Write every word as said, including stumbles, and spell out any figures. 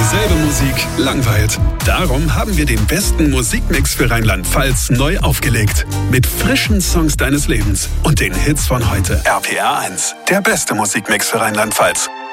Dieselbe Musik langweilt. Darum haben wir den besten Musikmix für Rheinland-Pfalz neu aufgelegt. Mit frischen Songs deines Lebens und den Hits von heute. R P R eins, der beste Musikmix für Rheinland-Pfalz.